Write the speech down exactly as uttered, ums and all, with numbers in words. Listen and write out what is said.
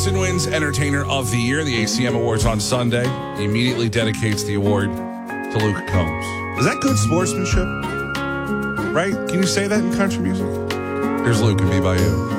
person wins Entertainer of the Year, the A C M Awards on Sunday. He immediately dedicates the award to Luke Combs. Is that good sportsmanship? Right? Can you say that in country music? Here's Luke and Be By You.